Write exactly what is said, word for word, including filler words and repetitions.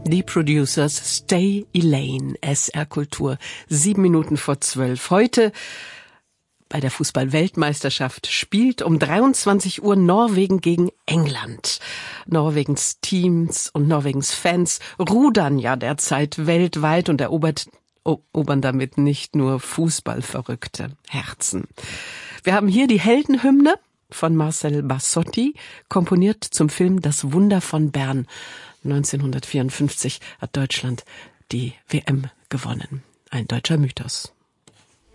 Die Producers, Stay Elaine, S R Kultur, sieben Minuten vor zwölf. Heute bei der Fußball-Weltmeisterschaft spielt um dreiundzwanzig Uhr Norwegen gegen England. Norwegens Teams und Norwegens Fans rudern ja derzeit weltweit und erobert, erobern damit nicht nur fußballverrückte Herzen. Wir haben hier die Heldenhymne von Marcel Bassotti, komponiert zum Film Das Wunder von Bern. neunzehnhundertvierundfünfzig hat Deutschland die W M gewonnen. Ein deutscher Mythos.